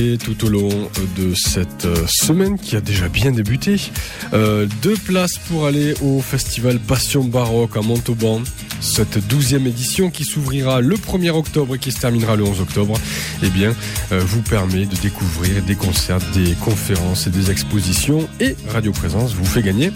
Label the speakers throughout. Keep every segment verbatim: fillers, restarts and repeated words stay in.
Speaker 1: Et tout au long de cette semaine qui a déjà bien débuté, euh, deux places pour aller au festival Passion Baroque à Montauban. Cette douzième édition qui s'ouvrira le premier octobre et qui se terminera le onze octobre, eh bien, euh, vous permet de découvrir des concerts, des conférences et des expositions. Et Radio Présence vous fait gagner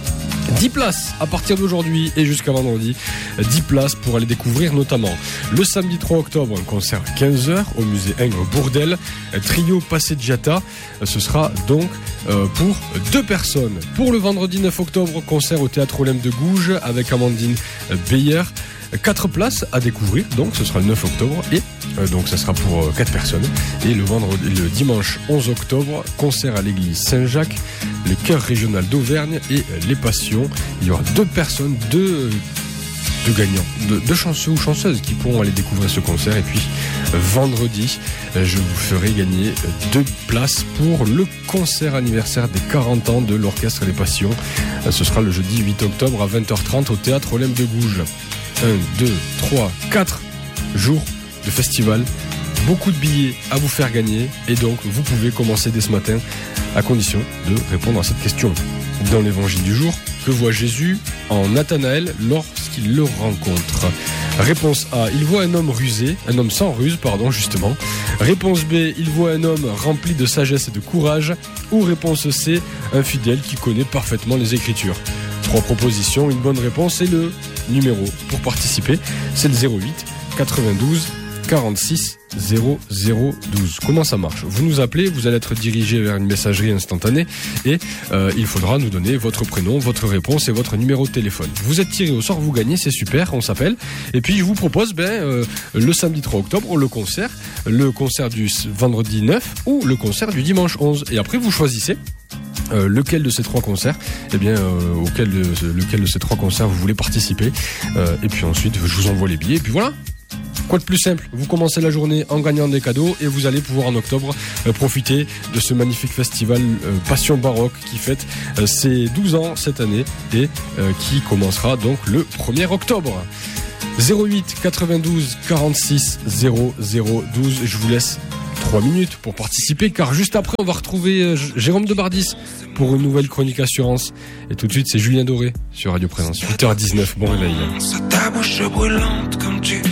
Speaker 1: dix places à partir d'aujourd'hui et jusqu'à vendredi. dix places pour aller découvrir notamment le samedi trois octobre, un concert à quinze heures au musée Ingres Bourdelle, trio Passeggiata. Ce sera donc euh, pour deux personnes. Pour le vendredi neuf octobre, concert au Théâtre Olympe de Gouges avec Amandine Beyer. Quatre places à découvrir, donc ce sera le neuf octobre et euh, donc ça sera pour euh, quatre personnes. Et le vendredi, le dimanche onze octobre, concert à l'église Saint-Jacques, le chœur régional d'Auvergne et euh, les Passions. Il y aura deux personnes, deux, deux gagnants, deux, deux chanceux ou chanceuses qui pourront aller découvrir ce concert. Et puis euh, vendredi, euh, je vous ferai gagner euh, deux places pour le concert anniversaire des quarante ans de l'Orchestre des Passions. Euh, ce sera le jeudi huit octobre à vingt heures trente au Théâtre Olympe de Gouges. un, deux, trois, quatre jours de festival, beaucoup de billets à vous faire gagner et donc vous pouvez commencer dès ce matin à condition de répondre à cette question. Dans l'évangile du jour, que voit Jésus en Nathanaël lorsqu'il le rencontre? Réponse A, il voit un homme rusé, un homme sans ruse, pardon, justement. Réponse B, il voit un homme rempli de sagesse et de courage. Ou réponse C, un fidèle qui connaît parfaitement les Écritures. Trois propositions, une bonne réponse et le numéro pour participer, c'est le zéro huit quatre-vingt-douze quarante-six zéro zéro douze. Comment ça marche? Vous nous appelez, vous allez être dirigé vers une messagerie instantanée et euh, il faudra nous donner votre prénom, votre réponse et votre numéro de téléphone. Vous êtes tiré au sort, vous gagnez, c'est super, on s'appelle. Et puis je vous propose ben, euh, le samedi trois octobre, le concert, le concert du vendredi neuf ou le concert du dimanche onze. Et après vous choisissez Euh, lequel de ces trois concerts, eh bien, euh, auquel de, lequel de ces trois concerts vous voulez participer. Euh, et puis ensuite, je vous envoie les billets. Et puis voilà. Quoi de plus simple? Vous commencez la journée en gagnant des cadeaux et vous allez pouvoir en octobre euh, profiter de ce magnifique festival euh, Passion Baroque qui fête euh, ses douze ans cette année et euh, qui commencera donc le premier octobre. zéro huit quatre-vingt-douze quarante-six zéro zéro douze. Je vous laisse trois minutes pour participer car juste après on va retrouver euh, Jérôme Debardis pour une nouvelle chronique assurance et tout de suite c'est Julien Doré sur Radio Présence. huit heures dix-neuf, bon réveil.
Speaker 2: Ta bouche brûlante comme tu